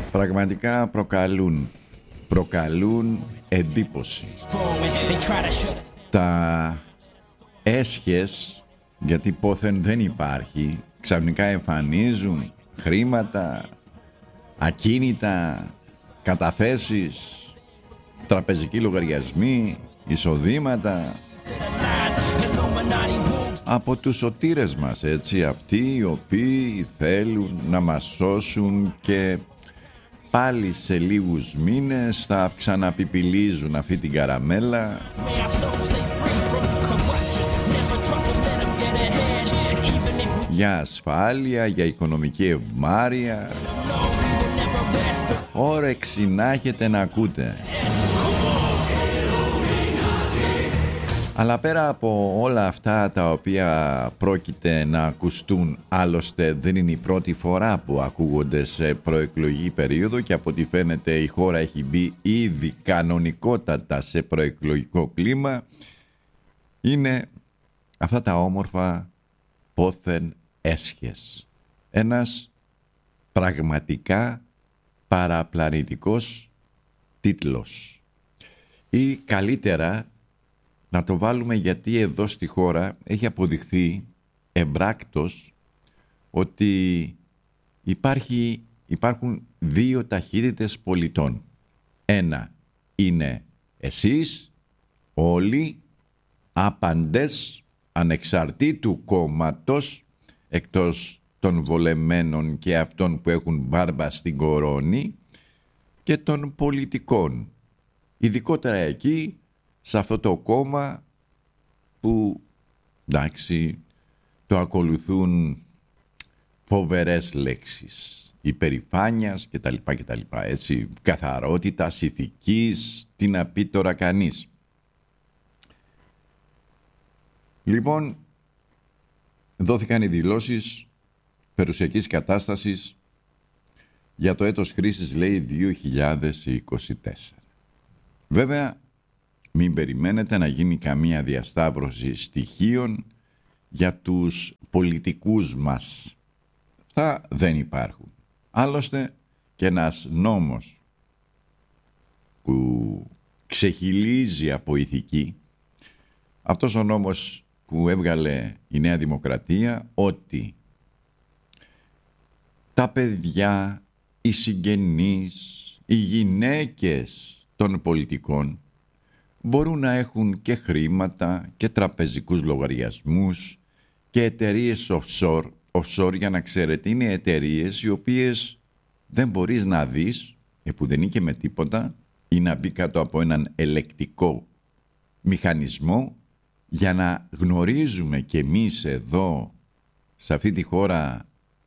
Πραγματικά προκαλούν εντύπωση. Τα έσχες, γιατί πόθεν δεν υπάρχει, ξαφνικά εμφανίζουν χρήματα, ακίνητα, καταθέσεις, τραπεζικοί λογαριασμοί, εισοδήματα από τους σωτήρες μας, έτσι, αυτοί οι οποίοι θέλουν να μας σώσουν και πάλι σε λίγους μήνες θα ξαναπιπιλίζουν αυτή την καραμέλα για ασφάλεια, για οικονομική ευμάρεια. Όρεξη να έχετε να ακούτε. Αλλά πέρα από όλα αυτά τα οποία πρόκειται να ακουστούν, άλλωστε δεν είναι η πρώτη φορά που ακούγονται σε προεκλογική περίοδο και από ό,τι φαίνεται η χώρα έχει μπει ήδη κανονικότατα σε προεκλογικό κλίμα, είναι αυτά τα όμορφα πόθεν έσχες. Ένας πραγματικά παραπλανητικός τίτλος. Ή καλύτερα να το βάλουμε, γιατί εδώ στη χώρα έχει αποδειχθεί εμπράκτος ότι υπάρχουν δύο ταχύτητες πολιτών. Ένα είναι εσείς όλοι άπαντες ανεξαρτήτου κόμματος, εκτός των βολεμένων και αυτών που έχουν μπάρμπα στην κορώνη, και των πολιτικών. Ειδικότερα εκεί, σε αυτό το κόμμα που, εντάξει, το ακολουθούν φοβερές λέξεις υπερηφάνειας κτλ. Έτσι, καθαρότητας, ηθικής, τι να πει τώρα κανείς. Λοιπόν, δόθηκαν οι δηλώσεις περιουσιακής κατάστασης για το έτος χρήσης, λέει, 2024. Βέβαια, μην περιμένετε να γίνει καμία διασταύρωση στοιχείων για τους πολιτικούς μας. Αυτά δεν υπάρχουν. Άλλωστε, και ένας νόμος που ξεχυλίζει από ηθική, αυτός ο νόμος που έβγαλε η Νέα Δημοκρατία, ότι τα παιδιά, οι συγγενείς, οι γυναίκες των πολιτικών μπορούν να έχουν και χρήματα και τραπεζικούς λογαριασμούς και εταιρείες offshore, για να ξέρετε, είναι εταιρείες οι οποίες δεν μπορείς να δεις, που δεν είναι και με τίποτα, ή να μπει κάτω από έναν ελεκτικό μηχανισμό, για να γνωρίζουμε κι εμείς εδώ, σε αυτή τη χώρα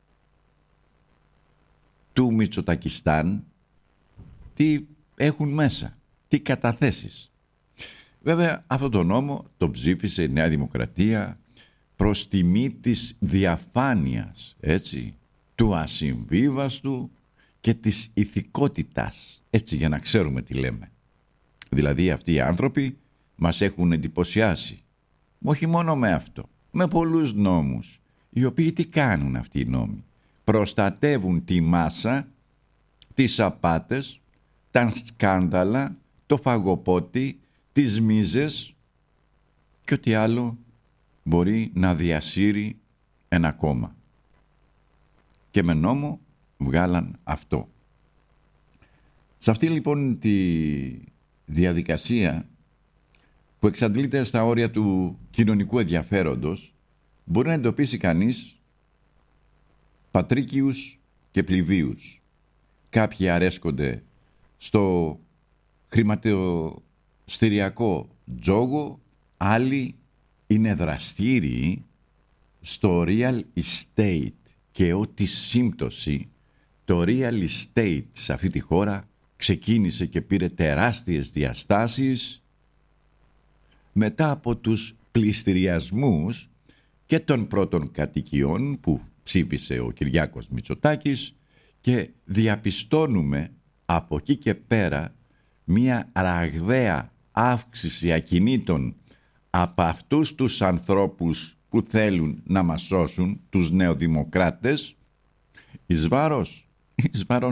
του Μητσοτακιστάν, τι έχουν μέσα, τι καταθέσεις. Βέβαια, αυτό το νόμο το ψήφισε η Νέα Δημοκρατία προς τιμή της διαφάνειας, έτσι, του ασυμβίβαστου και της ηθικότητας, έτσι, για να ξέρουμε τι λέμε. Δηλαδή, αυτοί οι άνθρωποι μας έχουν εντυπωσιάσει. Όχι μόνο με αυτό, με πολλούς νόμους, οι οποίοι τι κάνουν αυτοί οι νόμοι? Προστατεύουν τη μάσα, τις απάτες, τα σκάνδαλα, το φαγοπότη, τις μίζες και ό,τι άλλο μπορεί να διασύρει ένα κόμμα. Και με νόμο βγάλαν αυτό. Σε αυτή λοιπόν τη διαδικασία που εξαντλείται στα όρια του κοινωνικού ενδιαφέροντος, μπορεί να εντοπίσει κανείς πατρίκιους και πληβίους. Κάποιοι αρέσκονται στο χρηματιστηριακό τζόγο, άλλοι είναι δραστήριοι στο real estate και ό,τι σύμπτωση. Το real estate σε αυτή τη χώρα ξεκίνησε και πήρε τεράστιες διαστάσεις μετά από τους πληστηριασμούς και των πρώτων κατοικιών που ψήφισε ο Κυριάκος Μητσοτάκης, και διαπιστώνουμε από εκεί και πέρα μία ραγδαία αύξηση ακινήτων από αυτούς τους ανθρώπους που θέλουν να μας σώσουν, τους νεοδημοκράτες, εις βάρος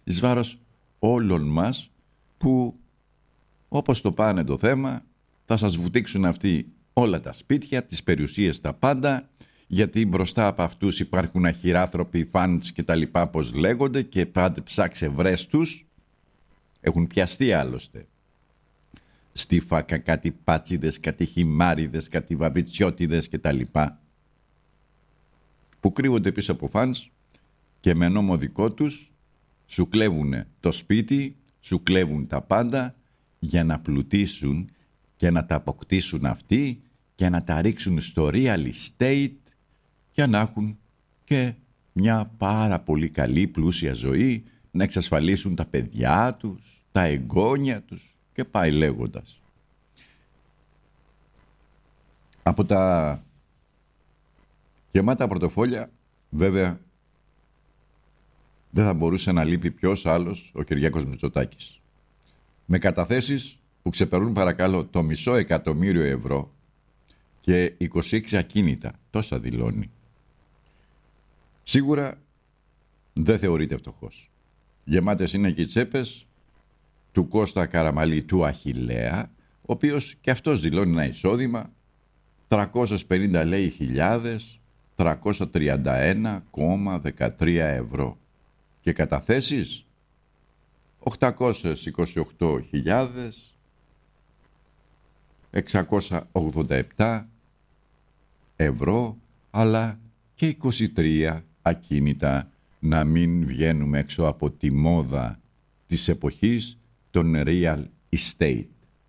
εις βάρος όλων μας που, όπως το πάνε το θέμα, θα σας βουτήξουν αυτοί όλα τα σπίτια, τις περιουσίες, τα πάντα, γιατί μπροστά από αυτούς υπάρχουν αχυράνθρωποι, φαντς και τα λοιπά, πώς λέγονται, και πάντε ψάξε βρες τους. Έχουν πιαστεί άλλωστε στη φάκα κάτι πάτσιδες, κάτι χυμάριδες, κάτι βαβριτσιώτιδες και τα λοιπά, που κρύβονται πίσω από φαντς και με νόμο δικό τους σου κλέβουν το σπίτι, σου κλέβουν τα πάντα για να πλουτίσουν και να τα αποκτήσουν αυτοί και να τα ρίξουν στο real estate για να έχουν και μια πάρα πολύ καλή πλούσια ζωή, να εξασφαλίσουν τα παιδιά τους, τα εγγόνια τους και πάει λέγοντας. Από τα γεμάτα πορτοφόλια βέβαια δεν θα μπορούσε να λείπει ποιος άλλος, ο Κυριάκος Μητσοτάκης. Με καταθέσεις που ξεπερνούν παρακαλώ το $500.000 ευρώ και 26 ακίνητα, τόσα δηλώνει. Σίγουρα δεν θεωρείται φτωχός. Γεμάτες είναι και οι τσέπες του Κώστα Καραμαλή, του Αχιλλέα, ο οποίος και αυτός δηλώνει ένα εισόδημα 350 λέει χιλιάδες, 331,13 ευρώ. Και καταθέσεις 828.687 ευρώ, αλλά και 23 ακίνητα, να μην βγαίνουμε έξω από τη μόδα της εποχής των real estate.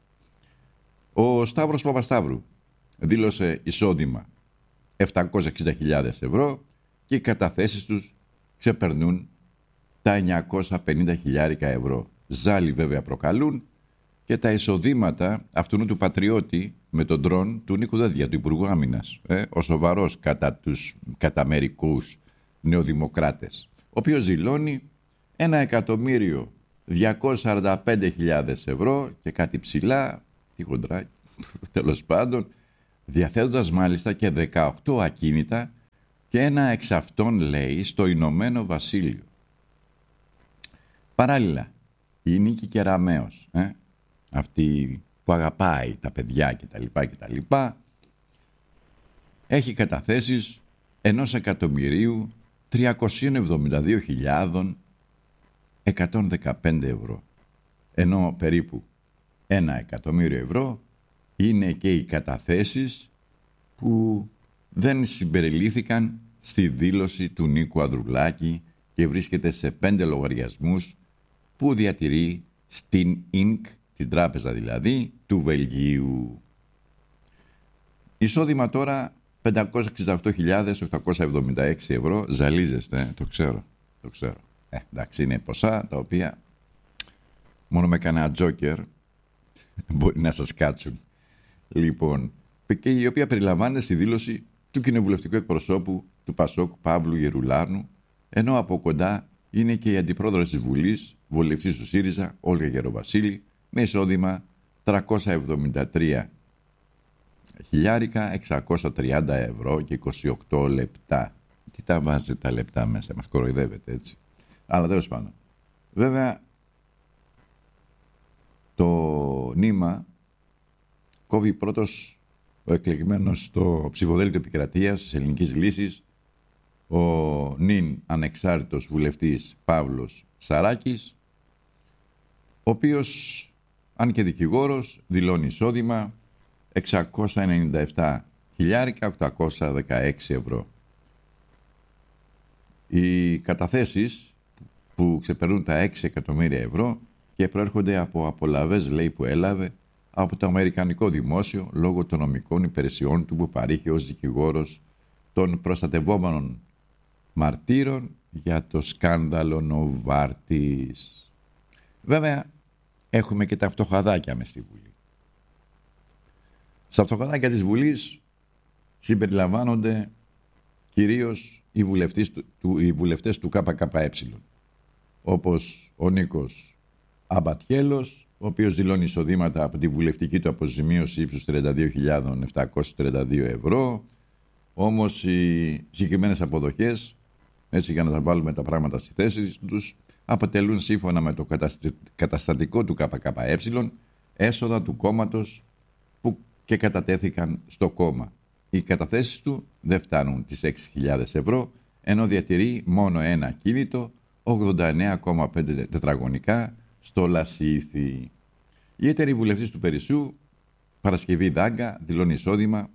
Ο Σταύρος Παπασταύρου δήλωσε εισόδημα 760.000 ευρώ και οι καταθέσεις τους ξεπερνούν τα 950.000 ευρώ. Ζάλι βέβαια προκαλούν και τα εισοδήματα αυτού του πατριώτη με τον ντρόν του Νίκου Δέδια, του Υπουργού Άμυνας, ο σοβαρός κατά μερικούς νεοδημοκράτες, ο οποίος δηλώνει 1.245.000 ευρώ και κάτι ψηλά, τι χοντράκι, τέλος πάντων, διαθέτοντας μάλιστα και 18 ακίνητα και ένα εξ αυτών λέει στο Ηνωμένο Βασίλειο. Παράλληλα, η Νίκη Κεραμέως, αυτή που αγαπάει τα παιδιά κτλ, έχει καταθέσεις 1.372.115 ευρώ. Ενώ περίπου 1 εκατομμύριο ευρώ είναι και οι καταθέσεις που δεν συμπεριλήφθηκαν στη δήλωση του Νίκου Ανδρουλάκη και βρίσκεται σε 5 λογαριασμούς που διατηρεί στην ΙΝΚ, την τράπεζα δηλαδή, του Βελγίου. Εισόδημα τώρα 568.876 ευρώ. Ζαλίζεστε, το ξέρω. Εντάξει, είναι ποσά τα οποία μόνο με κανένα τζόκερ μπορεί να σας κάτσουν. Λοιπόν, και η οποία περιλαμβάνεται στη δήλωση του κοινοβουλευτικού εκπροσώπου του ΠΑΣΟΚ Παύλου Γερουλάνου, ενώ από κοντά είναι και η αντιπρόεδρος της Βουλής, βουλευτής του ΣΥΡΙΖΑ, Όλγα Γεροβασίλη, με εισόδημα 373.630 ευρώ και 28 λεπτά. Τι τα βάζετε τα λεπτά μέσα, μας κοροϊδεύετε έτσι. Αλλά τέλος πάντων. Βέβαια, το νήμα κόβει πρώτος ο εκλεγμένος στο ψηφοδέλτιο επικρατείας της Ελληνικής Λύσης, ο νυν ανεξάρτητος βουλευτής Παύλος Σαράκης, ο οποίος, αν και δικηγόρος, δηλώνει εισόδημα 697.816 ευρώ. Οι καταθέσεις που ξεπερνούν τα 6 εκατομμύρια ευρώ και προέρχονται από απολαβές, λέει, που έλαβε από το αμερικανικό δημόσιο λόγω των νομικών υπηρεσιών του που παρήχε ως δικηγόρος των προστατευόμενων μαρτύρων για το σκάνδαλο Νοβάρτης. Βέβαια, έχουμε και τα φτωχαδάκια μες στη Βουλή. Στα φτωχαδάκια της Βουλής συμπεριλαμβάνονται κυρίως οι βουλευτές του ΚΚΕ, όπως ο Νίκος Αμπατιέλος, ο οποίος δηλώνει εισοδήματα από τη βουλευτική του αποζημίωση ύψους 32.732 ευρώ, όμως οι συγκεκριμένες αποδοχές, έτσι για να τα βάλουμε τα πράγματα στη θέση τους, αποτελούν σύμφωνα με το καταστατικό του ΚΚΕ έσοδα του κόμματος που και κατατέθηκαν στο κόμμα. Οι καταθέσεις του δεν φτάνουν τις 6.000 ευρώ, ενώ διατηρεί μόνο ένα ακίνητο 89,5 τετραγωνικά στο Λασίθι. Η έτερη βουλευτής του Περισσού, Παρασκευή Δάγκα, δηλώνει εισόδημα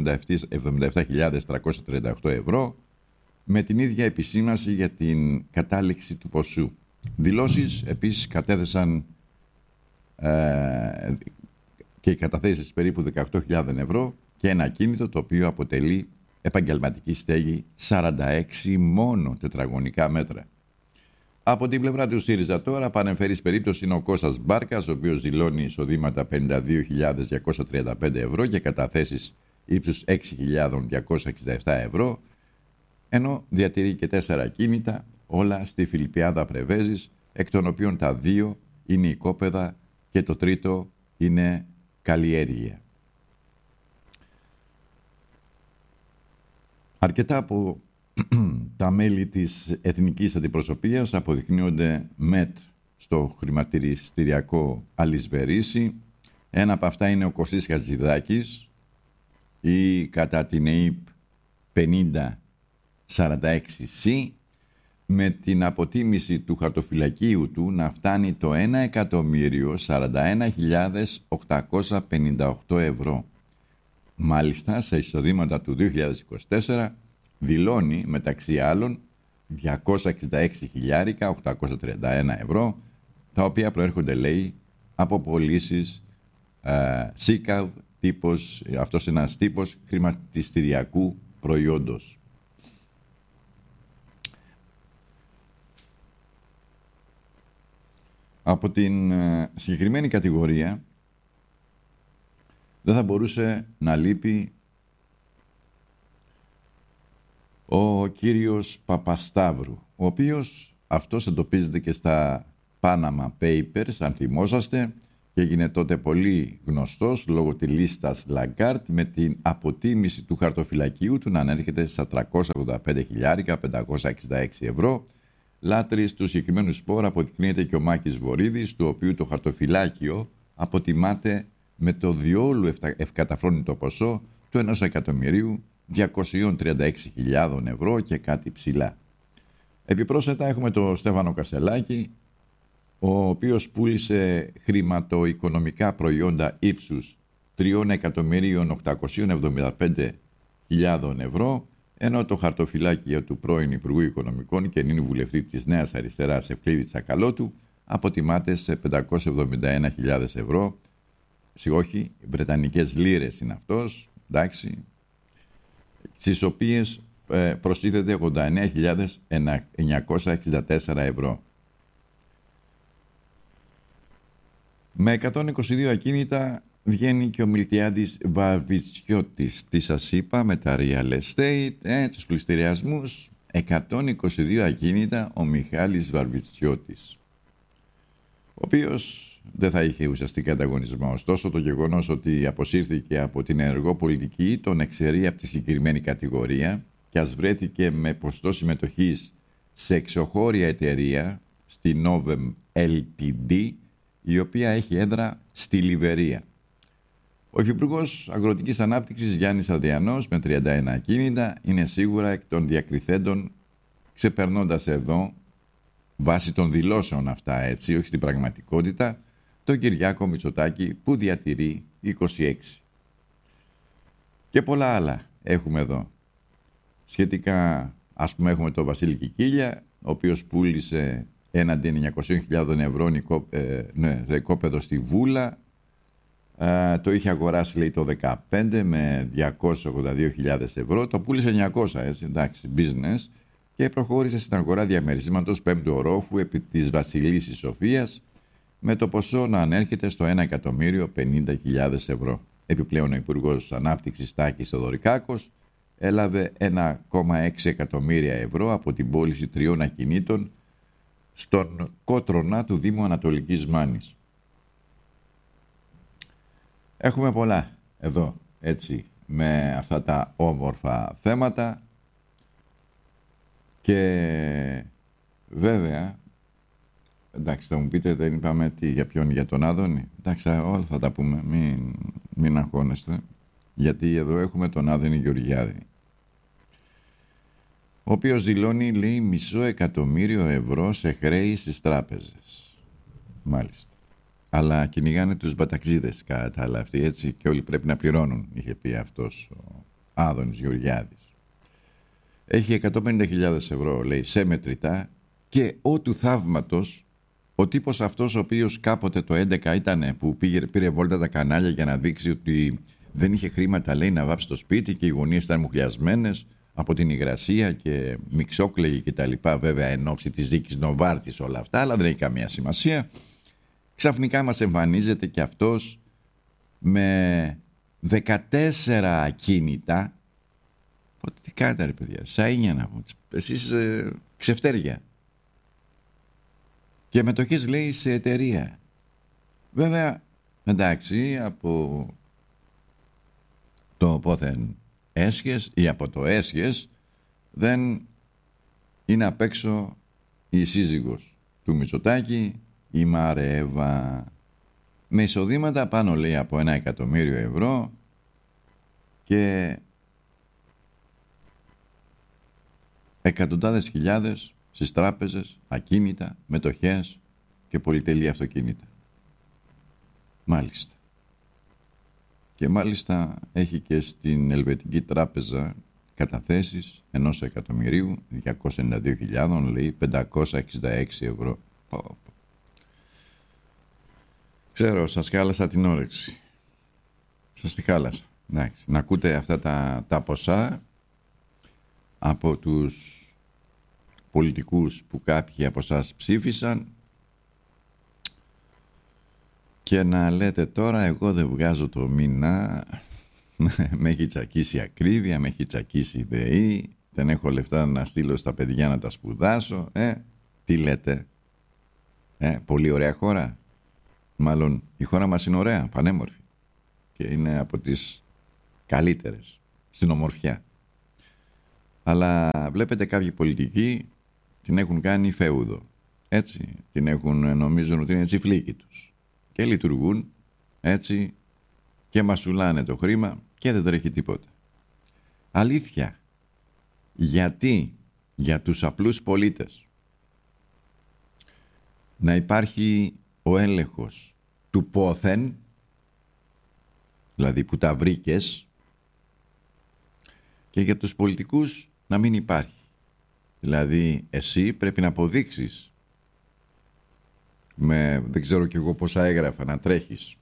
77.338 ευρώ με την ίδια επισήμανση για την κατάληξη του ποσού. Δηλώσεις επίσης κατέθεσαν και οι καταθέσεις περίπου 18.000 ευρώ και ένα ακίνητο το οποίο αποτελεί επαγγελματική στέγη 46 μόνο τετραγωνικά μέτρα. Από την πλευρά του ΣΥΡΙΖΑ τώρα, παρεμφερής περίπτωση είναι ο Κώστας Μπάρκας, ο οποίος δηλώνει εισοδήματα 52.235 ευρώ και καταθέσεις ύψους 6.267 ευρώ, ενώ διατηρεί και 4 ακίνητα, όλα στη Φιλιππιάδα Πρεβέζης, εκ των οποίων τα 2 είναι οικόπεδα και το τρίτο είναι καλλιέργεια. Αρκετά από τα μέλη της εθνικής αντιπροσωπείας αποδεικνύονται ΜΕΤ στο χρηματιστηριακό Αλυσβερίσι. Ένα από αυτά είναι ο Κωστής Χατζηδάκης ή κατά την ΕΙΠ 5046C, με την αποτίμηση του χαρτοφυλακίου του να φτάνει το 1.041.858 ευρώ. Μάλιστα, σε εισοδήματα του 2024 δηλώνει μεταξύ άλλων 266.831 ευρώ, τα οποία προέρχονται, λέει, από πωλήσεις ΣΥΚΑΒ, αυτός είναι ένας τύπος χρηματιστηριακού προϊόντος. Από την συγκεκριμένη κατηγορία δεν θα μπορούσε να λείπει ο κύριος Παπασταύρου, ο οποίος αυτός εντοπίζεται και στα Panama Papers, αν θυμόσαστε, και έγινε τότε πολύ γνωστός λόγω της λίστας Lagarde, με την αποτίμηση του χαρτοφυλακίου του να ανέρχεται στα 385.566 ευρώ. Λάτρης του συγκεκριμένου σπόρα αποδεικνύεται και ο Μάκης Βορίδης, του οποίου το χαρτοφυλάκιο αποτιμάται με το διόλου ευκαταφρόνητο ποσό του 1.236.000 ευρώ και κάτι ψηλά. Επιπρόσθετα έχουμε το Στέφανο Κασελάκη, ο οποίος πούλησε χρηματοοικονομικά προϊόντα ύψους 3.875.000 ευρώ, ενώ το χαρτοφυλάκιο του πρώην Υπουργού Οικονομικών και νυν βουλευτή της Νέας Αριστεράς Ευκλήδη Τσακαλώτου αποτιμάται σε 571.000 ευρώ. Όχι, βρετανικές λίρες είναι αυτός, εντάξει, στις οποίες προστίθεται 89.964 ευρώ. Με 122 ακίνητα βγαίνει και ο Μιλτιάδης Βαρβιτσιώτης. Τι σας είπα με τα real estate, τους πληστηριασμούς, 122 ακίνητα ο Μιχάλης Βαρβιτσιώτης, ο οποίος δεν θα είχε ουσιαστικά ανταγωνισμό. Ωστόσο, το γεγονός ότι αποσύρθηκε από την ενεργό πολιτική τον εξαιρεί από τη συγκεκριμένη κατηγορία και ας βρέθηκε με ποστό συμμετοχής σε εξωχώρια εταιρεία, στη Novem Ltd, η οποία έχει έδρα στη Λιβερία. Ο Υφυπουργός Αγροτικής Ανάπτυξης Γιάννης Ανδριανός με 31 ακίνητα είναι σίγουρα εκ των διακριθέντων, ξεπερνώντας εδώ, βάσει των δηλώσεων αυτά έτσι, όχι στην πραγματικότητα, τον Κυριάκο Μητσοτάκη που διατηρεί 26. Και πολλά άλλα έχουμε εδώ. Σχετικά, ας πούμε, έχουμε τον Βασίλη Κικίλια, ο οποίος πούλησε έναντι 900.000 ευρώ οικόπεδο στη Βούλα. Το είχε αγοράσει, λέει, το 2015 με 282.000 ευρώ. Το πούλησε 900, έτσι, εντάξει, business, και προχώρησε στην αγορά διαμερίσματος 5ου ορόφου επί της Βασιλίσσης Σοφίας με το ποσό να ανέρχεται στο 1.050.000 ευρώ. Επιπλέον ο Υπουργός Ανάπτυξης Τάκης Θεοδωρικάκος έλαβε 1,6 εκατομμύρια ευρώ από την πώληση 3 ακινήτων στον Κότρονα του Δήμου Ανατολικής Μάνης. Έχουμε πολλά εδώ, έτσι, με αυτά τα όμορφα θέματα και βέβαια Εντάξει, θα μου πείτε, δεν είπαμε για ποιον, για τον Άδωνη. Εντάξει, όλα θα τα πούμε, μην αγχώνεστε. Γιατί εδώ έχουμε τον Άδωνη Γεωργιάδη, ο οποίος δηλώνει, λέει, 500.000 ευρώ σε χρέη στις τράπεζες. Μάλιστα. Αλλά κυνηγάνε τους μπαταξίδες κατά τα άλλα αυτοί, έτσι, και όλοι πρέπει να πληρώνουν, είχε πει αυτός ο Άδωνης Γεωργιάδης. Έχει 150.000 ευρώ, λέει, σε μετρητά, και ό του θαύματος, ο τύπος αυτός ο οποίος κάποτε το 2011 ήταν που πήρε βόλτα τα κανάλια για να δείξει ότι δεν είχε χρήματα, λέει, να βάψει το σπίτι και οι γωνίες ήταν μουχλιασμένες από την υγρασία και μιξόκλαιγε και τα λοιπά, βέβαια εν ώψη της δίκης Νοβάρτης όλα αυτά, αλλά δεν έχει καμία σημασία. Ξαφνικά μας εμφανίζεται και αυτός με 14 ακίνητα. Πότε τι κάνετε, ρε παιδιά, σαΐνια να πω, εσείς ξεφτέρια. Και μετοχές, λέει, σε εταιρεία. Βέβαια, εντάξει, από το πόθεν έσχες ή από το έσχες δεν είναι απ' έξω η σύζυγος του Μητσοτάκη, η Μαρέβα, με εισοδήματα πάνω, λέει, από 1.000.000 ευρώ και εκατοντάδες χιλιάδες στις τράπεζες, ακίνητα, μετοχές και πολυτελή αυτοκίνητα. Μάλιστα. Και μάλιστα έχει και στην Ελβετική Τράπεζα καταθέσεις 1.292.000, λέει, 566 ευρώ. Ξέρω, σας χάλασα την όρεξη. Σας τη χάλασα. Εντάξει, να ακούτε αυτά τα ποσά από τους πολιτικούς που κάποιοι από εσάς ψήφισαν και να λέτε τώρα, εγώ δεν βγάζω το μήνα, με έχει τσακίσει ακρίβεια, με έχει τσακίσει ΔΕΗ, δεν έχω λεφτά να στείλω στα παιδιά να τα σπουδάσω. Τι λέτε? Πολύ ωραία χώρα. Μάλλον η χώρα μας είναι ωραία, πανέμορφη και είναι από τις καλύτερες στην ομορφιά. Αλλά βλέπετε, κάποιοι πολιτικοί την έχουν κάνει φεούδο. Έτσι, την έχουν, νομίζουν ότι είναι τσιφλίκι τους. Και λειτουργούν έτσι και μασουλάνε το χρήμα και δεν τρέχει τίποτα. Αλήθεια. Γιατί για τους απλούς πολίτες να υπάρχει ο έλεγχος του πόθεν, δηλαδή που τα βρήκες, και για τους πολιτικούς να μην υπάρχει. Δηλαδή εσύ πρέπει να αποδείξεις με δεν ξέρω κι εγώ πόσα έγγραφα να τρέχεις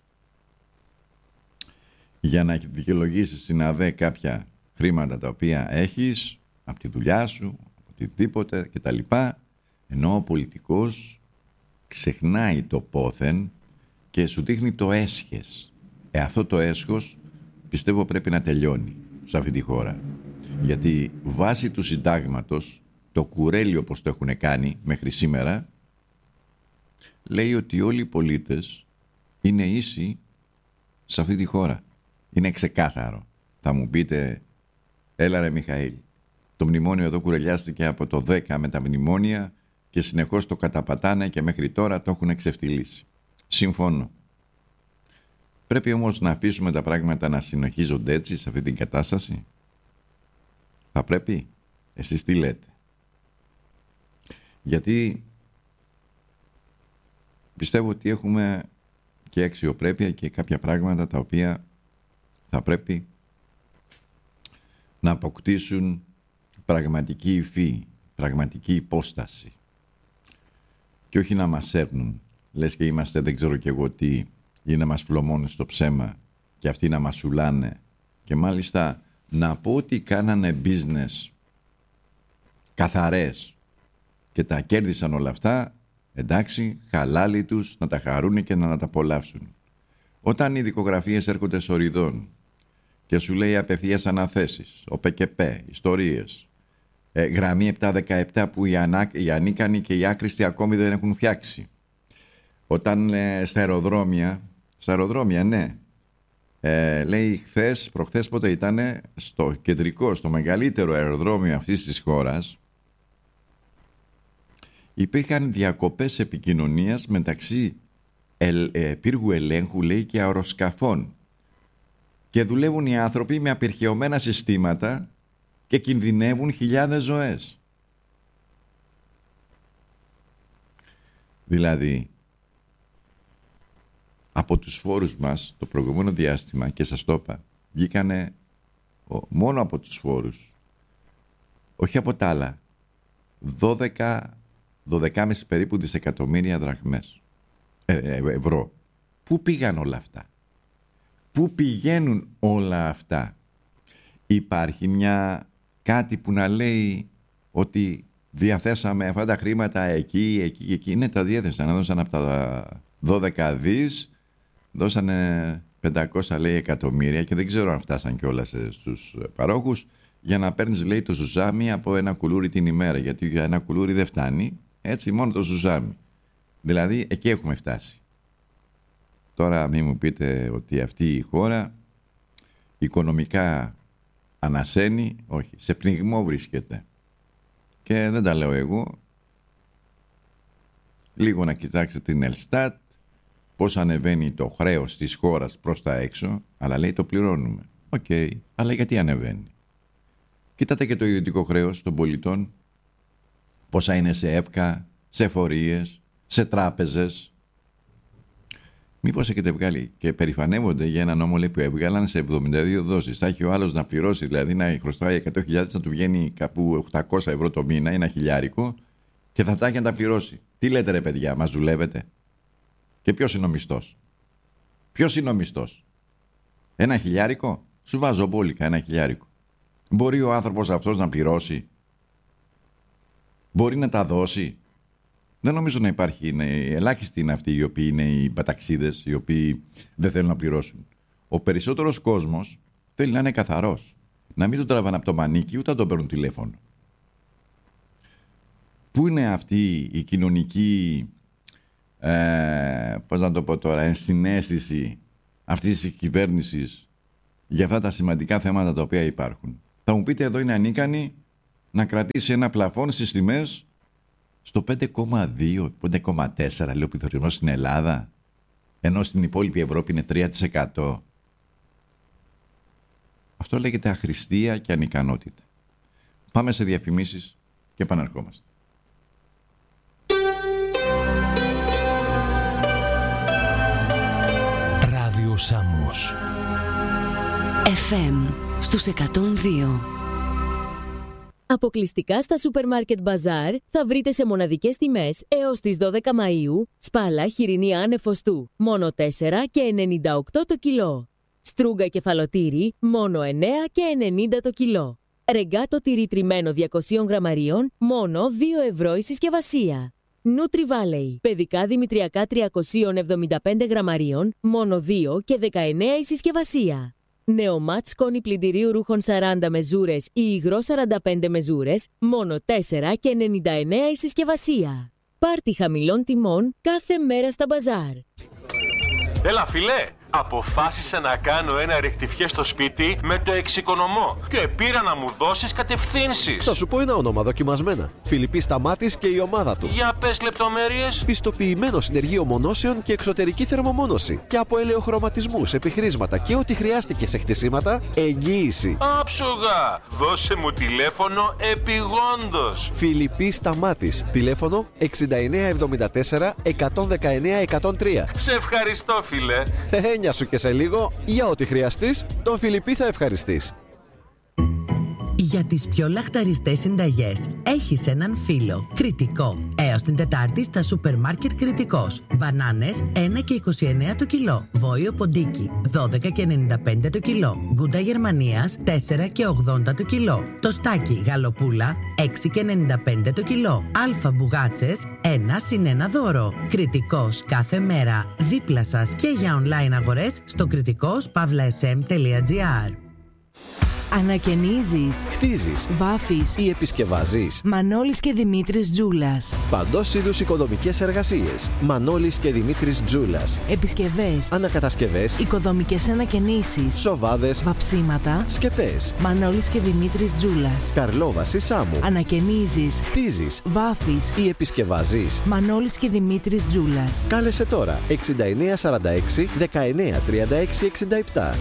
για να δικαιολογήσεις στην ΑΔΕ κάποια χρήματα τα οποία έχεις από τη δουλειά σου, από οτιδήποτε κτλ. Ενώ ο πολιτικός ξεχνάει το πόθεν και σου δείχνει το έσχες. Αυτό το έσχος πιστεύω πρέπει να τελειώνει σε αυτή τη χώρα. Γιατί βάσει του συντάγματος, το κουρέλι όπως το έχουν κάνει μέχρι σήμερα, λέει ότι όλοι οι πολίτες είναι ίσοι σε αυτή τη χώρα. Είναι ξεκάθαρο. Θα μου πείτε, έλα ρε Μιχαήλ, το μνημόνιο εδώ κουρελιάστηκε από το 10 με τα μνημόνια και συνεχώς το καταπατάνε και μέχρι τώρα το έχουν εξευτυλίσει. Συμφωνώ. Πρέπει όμως να αφήσουμε τα πράγματα να συνεχίζονται έτσι σε αυτή την κατάσταση. Θα πρέπει. Εσείς τι λέτε? Γιατί πιστεύω ότι έχουμε και αξιοπρέπεια και κάποια πράγματα τα οποία θα πρέπει να αποκτήσουν πραγματική υφή, πραγματική υπόσταση και όχι να μας έρνουν. Λες και είμαστε δεν ξέρω κι εγώ τι, ή να μας φλωμώνουν στο ψέμα και αυτοί να μας σουλάνε. Και μάλιστα να πω ότι κάνανε business καθαρές και τα κέρδισαν όλα αυτά, εντάξει, χαλάλι τους να τα χαρούν και να τα απολαύσουν. Όταν οι δικογραφίες έρχονται σοριδών και σου λέει απευθείας αναθέσεις, ο ΠΚΠ, ιστορίες, γραμμή 717 που οι ανίκανοι και οι άκριστοι ακόμη δεν έχουν φτιάξει. Όταν στα αεροδρόμια, ναι, λέει προχθές πότε ήτανε, στο κεντρικό, στο μεγαλύτερο αεροδρόμιο αυτής της χώρας, υπήρχαν διακοπές επικοινωνίας μεταξύ πύργου ελέγχου, λέει, και αεροσκαφών. Και δουλεύουν οι άνθρωποι με απερχαιωμένα συστήματα και κινδυνεύουν χιλιάδες ζωές. Δηλαδή, από τους φόρους μας το προηγούμενο διάστημα, και σας το είπα, βγήκανε μόνο από τους φόρους, όχι από τα άλλα, 12,5 περίπου δισεκατομμύρια δραχμές, ευρώ. Πού πήγαν όλα αυτά? Πού πηγαίνουν όλα αυτά? Υπάρχει κάτι που να λέει ότι διαθέσαμε αυτά τα χρήματα εκεί και εκεί? Ναι, τα διέθεσαν. Έδωσαν από τα 12 δις, δώσανε 500, λέει, εκατομμύρια, και δεν ξέρω αν φτάσαν κιόλας στους παρόχους, για να παίρνεις, λέει, το ζουζάμι από ένα κουλούρι την ημέρα, γιατί για ένα κουλούρι δεν φτάνει, έτσι, μόνο το ζουζάμι. Δηλαδή εκεί έχουμε φτάσει. Τώρα μην μου πείτε ότι αυτή η χώρα οικονομικά ανασένει, όχι, σε πνιγμό βρίσκεται. Και δεν τα λέω εγώ. Λίγο να κοιτάξετε την Ελστάτ, πώς ανεβαίνει το χρέος της χώρας προς τα έξω, αλλά λέει το πληρώνουμε. Οκ, αλλά γιατί ανεβαίνει? Κοίτατε και το ιδιωτικό χρέος των πολιτών, πόσα είναι σε ΕΠΚΑ, σε εφορίες, σε τράπεζες. Μήπως έχετε βγάλει και περηφανεύονται για ένα νόμο, λέει, που έβγαλαν σε 72 δόσεις. Θα έχει ο άλλος να πληρώσει, δηλαδή να χρωστάει 100.000, να του βγαίνει κάπου 800 ευρώ το μήνα, ένα χιλιάρικο, και θα τα έχει να τα πληρώσει. Τι λέτε, ρε παιδιά, μας δουλεύετε? Και ποιος είναι ο μισθός? Ποιος είναι ο μισθός? Ένα χιλιάρικο? Σου βάζω μπόλικα ένα χιλιάρικο. Μπορεί ο άνθρωπος αυτός να πληρώσει? Μπορεί να τα δώσει? Δεν νομίζω να υπάρχει. Ελάχιστοι είναι αυτοί οι οποίοι είναι οι παταξίδες, οι οποίοι δεν θέλουν να πληρώσουν. Ο περισσότερος κόσμος θέλει να είναι καθαρός. Να μην τον τραβάνε από το μανίκι, ούτε να τον παίρνουν τηλέφωνο. Πού είναι αυτή η κοινωνική, πώς να το πω τώρα, ενσυναίσθηση αυτής της κυβέρνησης για αυτά τα σημαντικά θέματα τα οποία υπάρχουν? Θα μου πείτε, εδώ είναι ανίκανη να κρατήσει ένα πλαφόν στις τιμές στο 5,2, 5,4, λέει ο πληθωρισμός στην Ελλάδα, ενώ στην υπόλοιπη Ευρώπη είναι 3%. Αυτό λέγεται αχρηστία και ανικανότητα. Πάμε σε διαφημίσεις και επαναρχόμαστε. Ράδιο Σάμμος FM στους 102. Αποκλειστικά στα Supermarket Bazaar θα βρείτε σε μοναδικές τιμές έως τις 12 Μαΐου σπάλα χοιρινή άνεφοστού μόνο 4 και 98 το κιλό. Στρούγκα κεφαλοτήρι μόνο 9 και 90 το κιλό. Ρεγκάτο τυρί τριμμένο 200 γραμμαρίων μόνο 2 ευρώ η συσκευασία. Nutri Valley παιδικά δημητριακά 375 γραμμαρίων μόνο 2 και 19 η συσκευασία. Νεομάτ σκόνη πλυντηρίου ρούχων 40 μεζούρες ή υγρό 45 μεζούρες, μόνο 4 και 99 η συσκευασία. Πάρτι χαμηλών τιμών κάθε μέρα στα μπαζάρ. Έλα φίλε, αποφάσισα να κάνω ένα ρεκτιφιέ στο σπίτι με το εξοικονομώ και πήρα να μου δώσεις κατευθύνσεις. Θα σου πω ένα όνομα δοκιμασμένα. Φιλιππής Σταμάτης και η ομάδα του. Για πες λεπτομέρειες. Πιστοποιημένο συνεργείο μονώσεων και εξωτερική θερμομόνωση. Και από ελαιοχρωματισμούς, επιχρήσματα και ό,τι χρειάστηκε σε χτισήματα, εγγύηση. Άψογα! Δώσε μου τηλέφωνο επιγόντως. Φιλιππής Σταμάτης. Τηλέφωνο 6974 119 103. Σε ευχαριστώ φίλε. Έννοια σου και σε λίγο, για ό,τι χρειαστείς, τον Φιλιππή θα ευχαριστείς. Για τις πιο λαχταριστές συνταγές έχεις έναν φίλο. Κρητικό. Έως την Τετάρτη στα σούπερ μάρκετ Κρητικός. Μπανάνες 1 και 29 το κιλό. Βόηο ποντίκι 12 και 95 το κιλό. Γκούντα Γερμανίας 4 και 80 το κιλό. Τοστάκι γαλοπούλα 6 και 95 το κιλό. Αλφα μπουγάτσες 1 συν 1 δώρο. Κρητικός κάθε μέρα δίπλα σας και για online αγορές στο κρητικός.sm.gr. Ανακαινίζεις, χτίζεις βάφεις ή επισκευάζεις. Μανώλης και Δημήτρης Τζούλας. Παντός είδους οικοδομικές εργασίες. Μανώλης και Δημήτρης Τζούλας. Επισκευές, Ανακατασκευές, οικοδομικές ανακαινήσεις, σοβάδες, βαψίματα. σκεπές. Μανώλης και Δημήτρης Τζούλας. Καρλόβαση Σάμου. Ανακαινίζεις, Χτίζεις βάφεις ή επισκευάζεις. Μανώλης και Δημήτρης Τζούλας. Κάλεσε τώρα 6946 1936 67.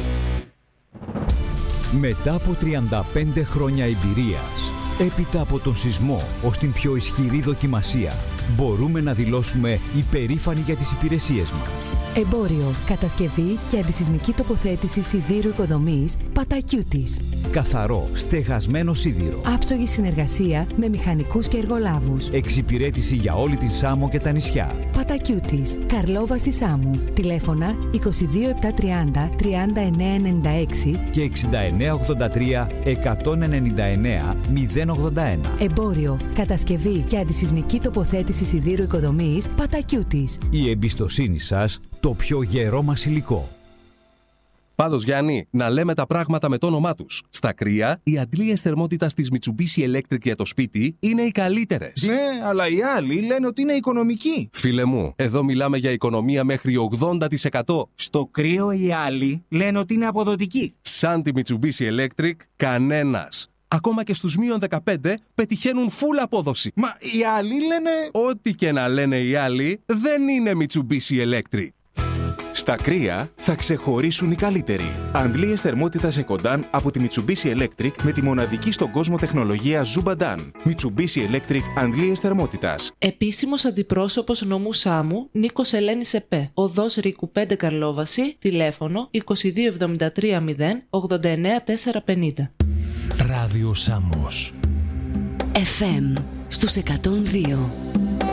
Μετά από 35 χρόνια εμπειρίας, έπειτα από τον σεισμό ως την πιο ισχυρή δοκιμασία, μπορούμε να δηλώσουμε υπερήφανοι για τις υπηρεσίες μας. Εμπόριο, κατασκευή και αντισυσμική τοποθέτηση σιδήρου οικοδομής Πατακιούτης. Καθαρό, στεγασμένο σίδηρο. Άψογη συνεργασία με μηχανικούς και εργολάβους. Εξυπηρέτηση για όλη την Σάμο και τα νησιά. Πατακιούτης, Καρλόβαση Σάμου. Τηλέφωνα 22730 3996. Και 6983 199 081. Εμπόριο, κατασκευή και αντισυσμική τοποθέτηση σιδήρου οικοδομής Πατακιούτης. Η εμπιστοσύνη σας, το πιο γερό μας υλικό. Πάντως, Γιάννη, να λέμε τα πράγματα με το όνομά τους. Στα κρύα, οι αντλίες θερμότητας της Mitsubishi Electric για το σπίτι είναι οι καλύτερες. Ναι, αλλά οι άλλοι λένε ότι είναι οικονομικοί. Φίλε μου, εδώ μιλάμε για οικονομία μέχρι 80%. Στο κρύο οι άλλοι λένε ότι είναι αποδοτικοί. Σαν τη Mitsubishi Electric, κανένας. Ακόμα και στους -15 πετυχαίνουν full απόδοση. Μα οι άλλοι λένε... Ό,τι και να λένε οι άλλοι, δεν είναι Mitsubishi Electric. Στα κρύα θα ξεχωρίσουν οι καλύτεροι. Αντλίες θερμότητας Ecodan από τη Mitsubishi Electric με τη μοναδική στον κόσμο τεχνολογία Zubadan. Mitsubishi Electric αντλίες θερμότητας. Επίσημος αντιπρόσωπος νομού Σάμου Νίκος Ελένης ΕΠΕ. Οδός Ρίκου 5 Καρλόβαση. Τηλέφωνο 2273 0 89 450. Ράδιο Σάμος. FM στους 102.